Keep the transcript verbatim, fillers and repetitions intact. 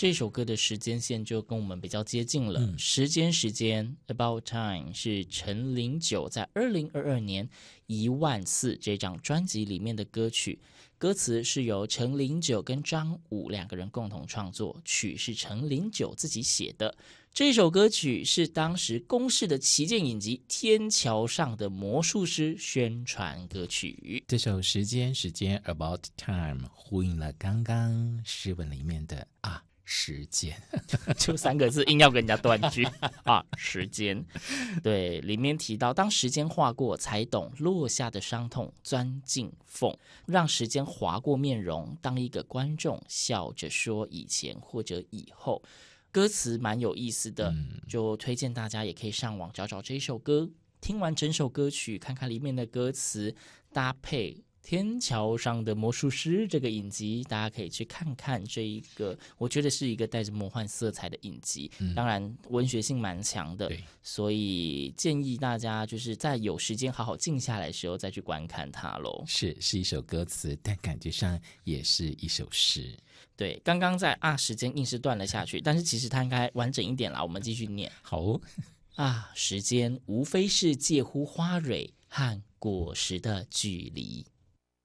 这首歌的时间线就跟我们比较接近了。嗯、时间时间 About Time 是陈零九在二零二二年一万次这张专辑里面的歌曲，歌词是由陈零九跟张武两个人共同创作，曲是陈零九自己写的。这首歌曲是当时公视的旗舰影集《天桥上的魔术师》宣传歌曲。 这首时间时间 About Time 呼应了刚刚诗文里面的啊时间， 就三个字硬要跟人家断句啊时间。对，里面提到当时间划过才懂落下的伤痛钻进缝，让时间划过面容，当一个观众笑着说以前或者以后。歌词蛮有意思的，就推荐大家也可以上网找找这首歌，听完整首歌曲看看里面的歌词，搭配天桥上的魔术师这个影集，大家可以去看看这一个我觉得是一个带着魔幻色彩的影集、嗯、当然文学性蛮强的，所以建议大家就是在有时间好好静下来的时候再去观看它咯。 是是一首歌词，但感觉上也是一首诗。 对，刚刚在啊时间硬是断了下去，但是其实它应该完整一点啦，我们继续念。 好、哦、 啊，时间无非是介乎花蕊和果实的距离，